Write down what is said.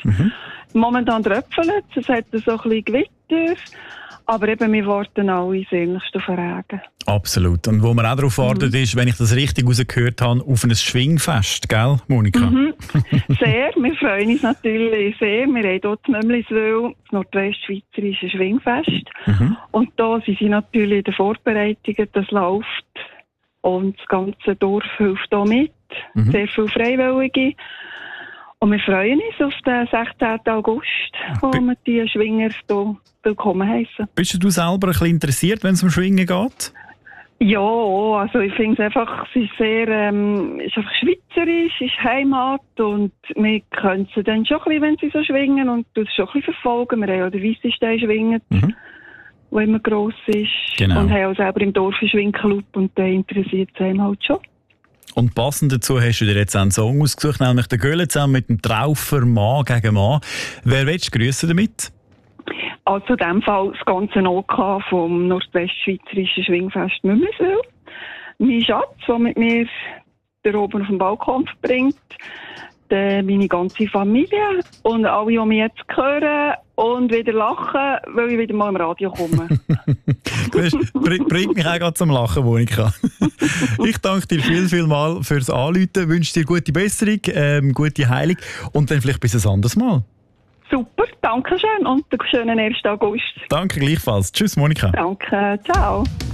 Momentan tröpfelt es, es hat so ein bisschen Gewitter, aber eben, wir warten alle sehnlichst auf Regen. Absolut. Und wo man auch darauf wartet, ist, wenn ich das richtig rausgehört habe, auf ein Schwingfest, gell, Monika? Sehr, wir freuen uns natürlich sehr. Wir haben dort Mömliswil, das Nordwestschweizerische Schwingfest. Und da sind sie natürlich in den Vorbereitungen, das läuft. Und das ganze Dorf hilft da mit. Sehr viele Freiwillige. Und wir freuen uns auf den 16. August, wo wir die Schwinger hier willkommen heissen. Bist du selber ein bisschen interessiert, wenn es um Schwingen geht? Ja, also ich finde es einfach, es ist sehr, ist einfach schweizerisch, ist Heimat und wir können sie dann schon ein bisschen, wenn sie so schwingen und das schon ein bisschen verfolgen. Wir haben ja den Weissenstein schwingen, der immer gross ist. Genau. Und haben auch selber im Dorf einen Schwingclub und der interessiert es einem halt schon. Und passend dazu hast du dir jetzt einen Song ausgesucht, nämlich den Göhle zusammen mit dem Traufer Mann gegen Mann. Wer willst du grüssen damit? Also in diesem Fall das ganze OK vom Nordwestschweizerischen Schwingfest Mömliswil. Mein Schatz, der mit mir da oben auf dem Balkon verbringt. Meine ganze Familie und alle, die mich jetzt hören und wieder lachen, weil ich wieder mal im Radio komme. Bringt mich auch gerade zum Lachen, Monika. Ich danke dir viel mal fürs Anrufen, wünsche dir gute Besserung, gute Heilung und dann vielleicht bis ein anderes Mal. Super, danke schön und einen schönen 1. August. Danke gleichfalls. Tschüss, Monika. Danke, ciao.